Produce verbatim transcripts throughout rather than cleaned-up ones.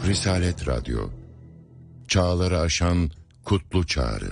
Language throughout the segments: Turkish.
Risalet Radyo, çağları aşan kutlu çağrı.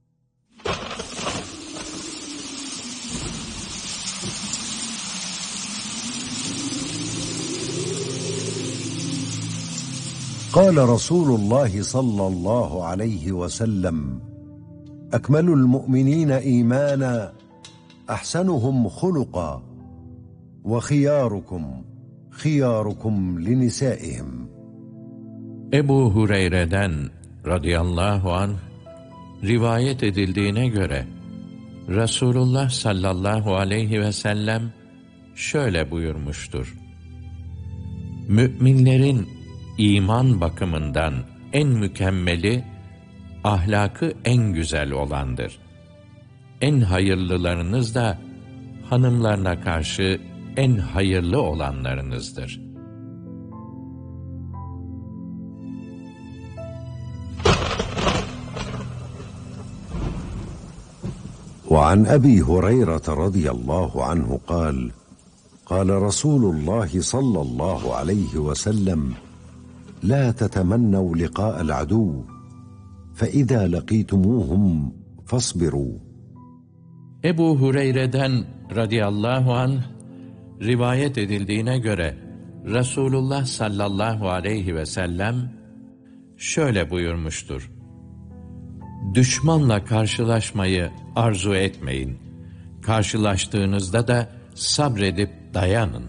قال رسول الله صلى الله عليه وسلم: أكمل المؤمنين إيمانا أحسنهم خلقا وخياركم خياركم لنسائهم. Ebu Hureyre'den radıyallahu anh rivayet edildiğine göre Resulullah sallallahu aleyhi ve sellem şöyle buyurmuştur: Müminlerin iman bakımından en mükemmeli, ahlakı en güzel olandır. En hayırlılarınız da hanımlarına karşı en hayırlı olanlarınızdır. وعن أبي هريرة رضي الله عنه قال: قال رسول الله صلى الله عليه وسلم: لا تتمنوا لقاء العدو فإذا لقيتموهم فاصبروا. Ebu Hureyre'den radıyallahu anh rivayet edildiğine göre Resulullah sallallahu aleyhi ve sellem şöyle buyurmuştur: Düşmanla karşılaşmayı arzu etmeyin. Karşılaştığınızda da sabredip dayanın.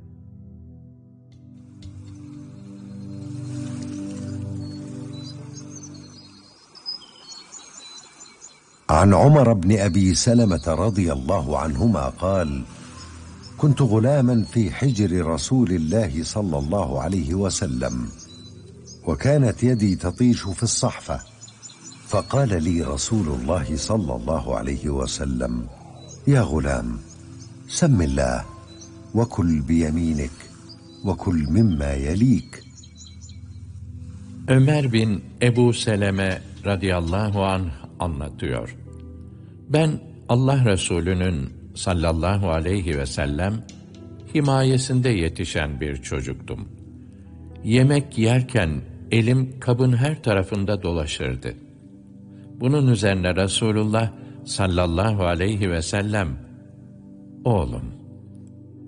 عن عمر بن أبي سلمة رضي الله عنهما قال: كنت غلاما في حجر رسول الله صلى الله عليه وسلم، وكانت يدي تطيش في الصحفة، فقال لي رسول الله صلى الله عليه وسلم: يا غلام، سم الله وكل بيمينك وكل مما يليك. Ömer bin Ebu Seleme radıyallahu anh anlatıyor. Ben Allah Resulü'nün sallallahu aleyhi ve sellem himayesinde yetişen bir çocuktum. Yemek yerken elim kabın her tarafında dolaşırdı. Bunun üzerine Resulullah sallallahu aleyhi ve sellem, oğlum,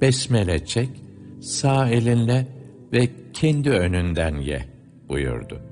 besmele çek, sağ elinle ve kendi önünden ye buyurdu.